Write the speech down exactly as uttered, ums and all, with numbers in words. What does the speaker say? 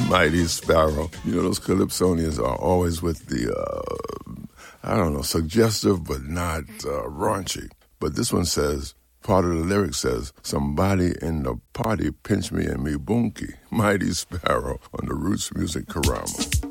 Mighty Sparrow. You know, those Calypsonians are always with the, uh, I don't know, suggestive but not uh, raunchy. But this one says, part of the lyric says, somebody in the party pinch me and me bunkie. Mighty Sparrow on the Roots Music Karama.